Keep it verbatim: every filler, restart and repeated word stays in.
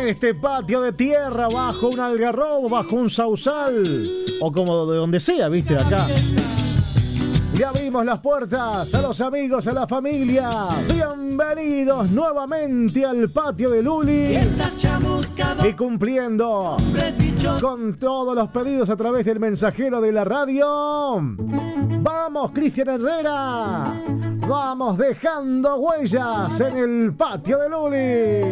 este patio de tierra, bajo un algarrobo, bajo un sausal, o como de donde sea, viste, acá. Le abrimos las puertas a los amigos, a la familia. Bienvenidos nuevamente al patio de Luli. Y cumpliendo con todos los pedidos a través del mensajero de la radio. Vamos, Cristian Herrera. Vamos dejando huellas en el patio de Luli.